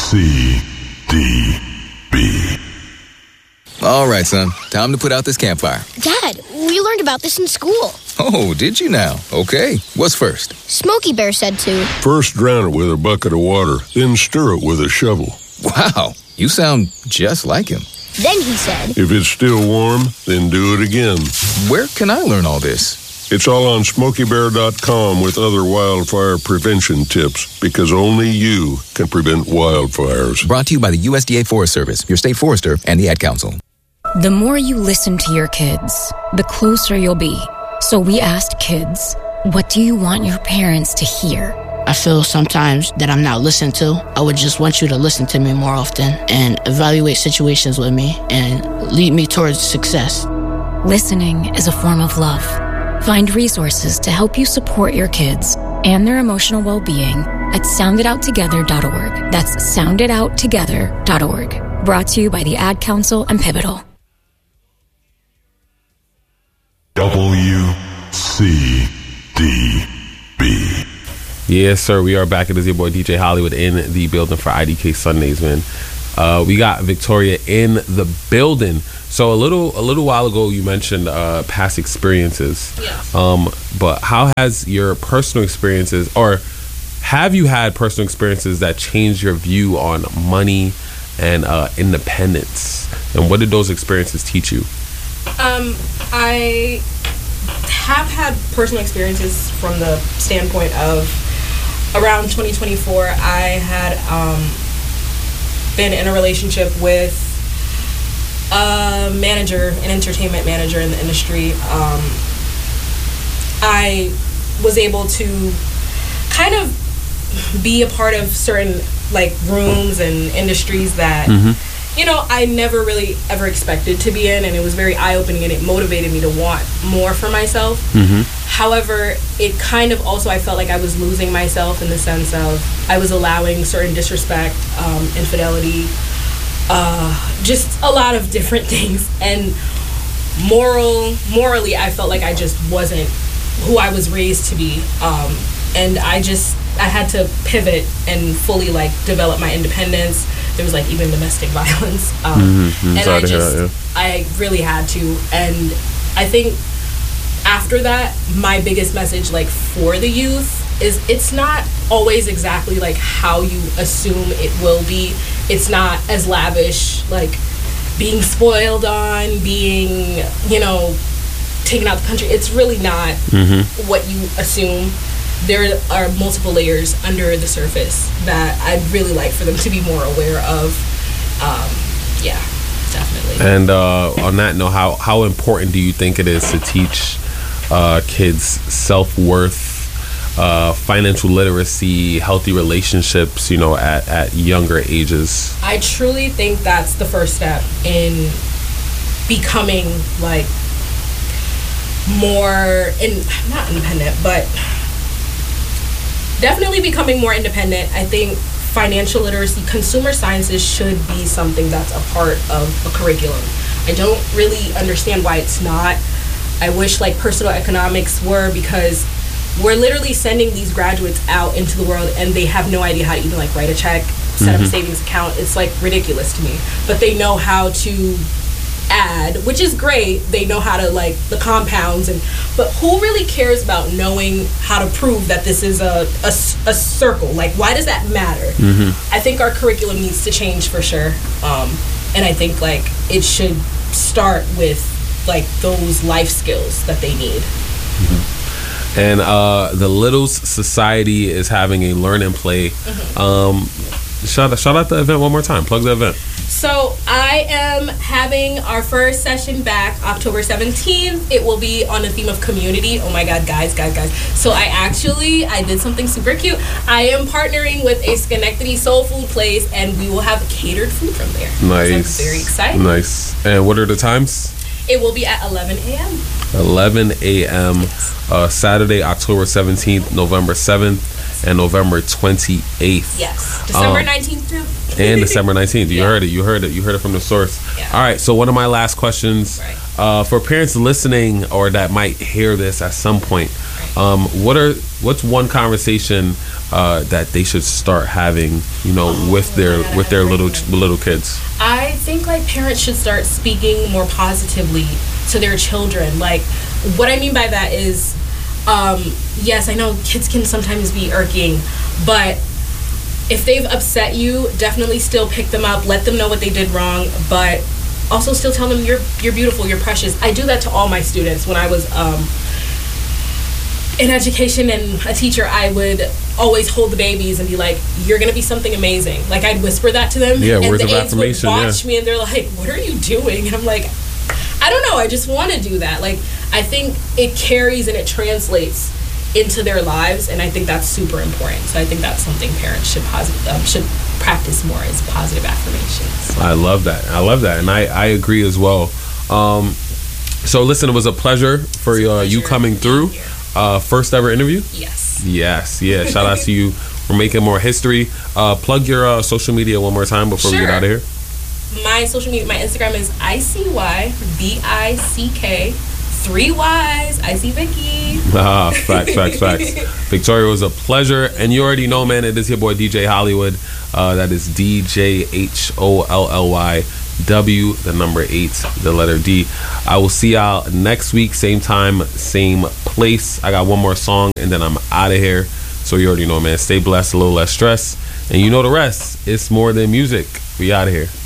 C D B. All right, son. Time to put out this campfire. Dad, we learned about this in school. Oh, did you now? Okay. What's first? Smokey Bear said to. First drown it with a bucket of water, then stir it with a shovel. Wow, you sound just like him. Then he said, If it's still warm, then do it again. Where can I learn all this? It's all on SmokeyBear.com with other wildfire prevention tips, because only you can prevent wildfires. Brought to you by the USDA Forest Service, your state forester, and the Ad Council. The more you listen to your kids, the closer you'll be. So we asked kids, what do you want your parents to hear? I feel sometimes that I'm not listened to. I would just want you to listen to me more often and evaluate situations with me and lead me towards success. Listening is a form of love. Find resources to help you support your kids and their emotional well-being at sounditouttogether.org. That's sounditouttogether.org. Brought to you by the Ad Council and Pivotal. WCDB. Yes, sir. We are back. It is your boy DJ Hollywood in the building for IDK Sundays, man. We got Victoria in the building. So a little while ago, you mentioned past experiences. Yes. But how has your personal experiences, or have you had personal experiences that changed your view on money and independence? And what did those experiences teach you? I have had personal experiences from the standpoint of around 2024. I had been in a relationship with a manager, an entertainment manager in the industry. I was able to kind of be a part of certain like rooms and industries that you know, I never really ever expected to be in, and it was very eye-opening, and it motivated me to want more for myself. However, it kind of also, I felt like I was losing myself in the sense of I was allowing certain disrespect, infidelity, just a lot of different things. And morally, I felt like I just wasn't who I was raised to be. And I had to pivot and fully like develop my independence. There was like even domestic violence. And I really had to. And I think after that, my biggest message like for the youth is it's not always exactly like how you assume it will be. It's not as lavish, like being spoiled on, being, you know, taken out the country. It's really not what you assume. There are multiple layers under the surface that I'd really like for them to be more aware of. Yeah, definitely. And on that note, how important do you think it is to teach kids self-worth, financial literacy, healthy relationships, you know, at younger ages? I truly think that's the first step in becoming like more, not independent, but definitely becoming more independent. I think financial literacy, consumer sciences should be something that's a part of a curriculum. I don't really understand why it's not. I wish like personal economics were, because we're literally sending these graduates out into the world and they have no idea how to even like write a check, set up a savings account. It's like ridiculous to me. But they know how to add, which is great. They know how to like the compounds, but who really cares about knowing how to prove that this is a circle? Like, why does that matter? I think our curriculum needs to change for sure, and I think like it should start with like those life skills that they need. And the Littles Society is having a learn and play. Shout out the event one more time. Plug the event. So I am having our first session back October 17th. It will be on the theme of community. Oh my God, guys. So I did something super cute. I am partnering with a Schenectady soul food place, and we will have catered food from there. Nice. So I'm very excited. Nice. And what are the times? It will be at 11 a.m. 11 a.m. Saturday, October 17th, November 7th, and November 28th. Yes. December 19th too. And December 19th. You heard it from the source. Yeah. All right, so one of my last questions, for parents listening or that might hear this at some point, what are what's one conversation that they should start having, you know, with their little kids? I think like parents should start speaking more positively to their children. Like, what I mean by that is, yes, I know kids can sometimes be irking, but if they've upset you, definitely still pick them up, let them know what they did wrong, but also still tell them you're beautiful, you're precious. I do that to all my students. When I was in education and a teacher, I would always hold the babies and be like, you're gonna be something amazing. Like, I'd whisper that to them. Yeah, and words the of aides affirmation. would watch me and they're like, what are you doing? And I'm like, I don't know, I just want to do that. Like, I think it carries and it translates into their lives, and I think that's super important. So I think that's something parents should practice more, is positive affirmations. I love that, and I agree as well. So listen, it was a pleasure for you coming through. First ever interview? Yes. Yeah. Shout out to you for making more history. Plug your social media one more time before we get out of here. My social media, my Instagram is ICYBICK 3 Ys. I see Vicky. Facts. Victoria, was a pleasure, and you already know, man, it is your boy DJ Hollywood. That is DJHOLLYW, the number 8, the letter D. I will see y'all next week, same time, same place. I got one more song, and then I'm out of here. So you already know, man. Stay blessed, a little less stress, and you know the rest. It's more than music. We out of here.